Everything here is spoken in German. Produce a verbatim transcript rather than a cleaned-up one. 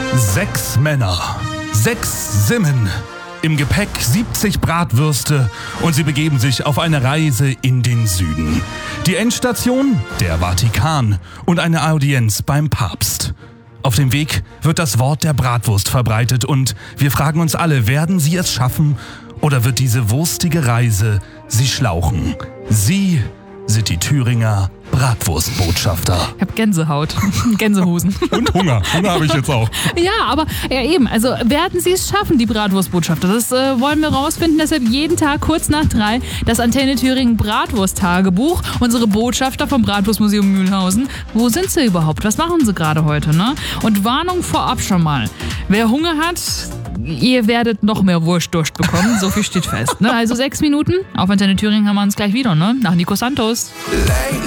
Sechs Männer, sechs Simmen, im Gepäck siebzig Bratwürste und sie begeben sich auf eine Reise in den Süden. Die Endstation? Der Vatikan und eine Audienz beim Papst. Auf dem Weg wird das Wort der Bratwurst verbreitet und wir fragen uns alle, werden sie es schaffen oder wird diese wurstige Reise sie schlauchen? Sie sind die Thüringer Bratwurstbotschafter. Ich hab Gänsehaut, Gänsehosen. Und Hunger, Hunger habe ich jetzt auch. Ja, aber ja eben, also werden sie es schaffen, die Bratwurstbotschafter? Das äh, wollen wir rausfinden, deshalb jeden Tag kurz nach drei das Antenne Thüringen Bratwurst-Tagebuch. Unsere Botschafter vom Bratwurstmuseum Mühlhausen. Wo sind sie überhaupt? Was machen sie gerade heute, ne? Und Warnung vorab schon mal. Wer Hunger hat, ihr werdet noch mehr Wurstdurst bekommen, so viel steht fest. Ne? Also sechs Minuten, auf Antenne Thüringen haben wir uns gleich wieder, ne? Nach Nico Santos.